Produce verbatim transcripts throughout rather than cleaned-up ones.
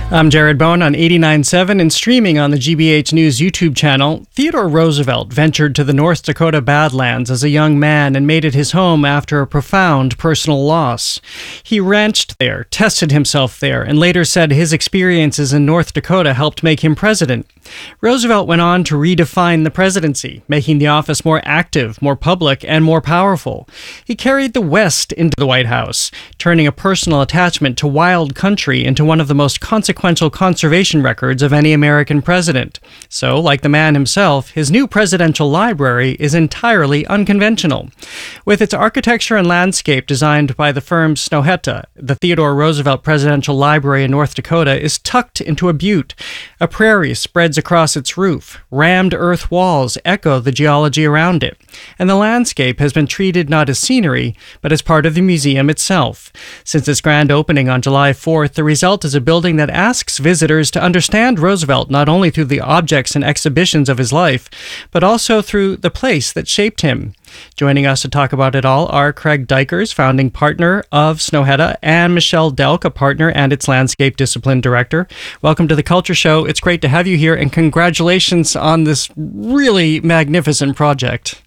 I'm Jared Bone on eighty-nine point seven and streaming on the G B H News YouTube channel. Theodore Roosevelt ventured to the North Dakota Badlands as a young man and made it his home after a profound personal loss. He ranched there, tested himself there, and later said his experiences in North Dakota helped make him president. Roosevelt went on to redefine the presidency, making the office more active, more public, and more powerful. He carried the West into the White House, turning a personal attachment to wild country into one of the most consequential conservation records of any American president. So, like the man himself, his new presidential library is entirely unconventional. With its architecture and landscape designed by the firm Snøhetta, the Theodore Roosevelt Presidential Library in North Dakota is tucked into a butte. A prairie spreads across its roof. Rammed earth walls echo the geology around it. And the landscape has been treated not as scenery, but as part of the museum itself. Since its grand opening on July fourth, the result is a building that asks visitors to understand Roosevelt not only through the objects and exhibitions of his life, but also through the place that shaped him. Joining us to talk about it all are Craig Dykers, founding partner of Snøhetta, and Michelle Delk, a partner and its landscape discipline director. Welcome to the Culture Show. It's great to have you here, and congratulations on this really magnificent project.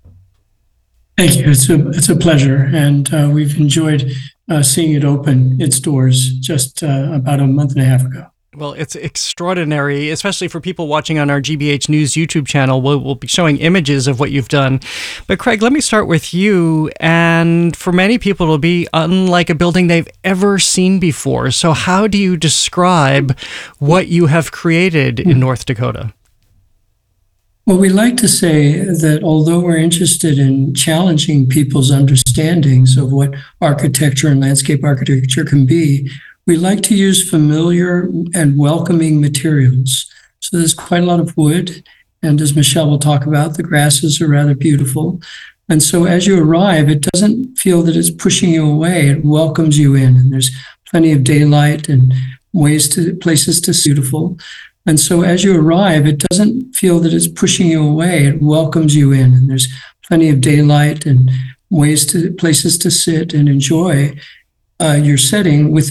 Thank you. It's a it's a pleasure, and uh, we've enjoyed uh, seeing it open its doors just uh, about a month and a half ago. Well, it's extraordinary, especially for people watching on our G B H News YouTube channel. We'll, we'll be showing images of what you've done. But Craig, let me start with you. And for many people, it'll be unlike a building they've ever seen before. So how do you describe what you have created in North Dakota? Well, we like to say that although we're interested in challenging people's understandings of what architecture and landscape architecture can be, we like to use familiar and welcoming materials. So there's quite a lot of wood, and as Michelle will talk about, the grasses are rather beautiful. And so as you arrive, it doesn't feel that it's pushing you away. It welcomes you in, and there's plenty of daylight and ways to places to see beautiful. And so as you arrive, it doesn't feel that it's pushing you away. It welcomes you in, and there's plenty of daylight and ways to places to sit and enjoy uh, your setting within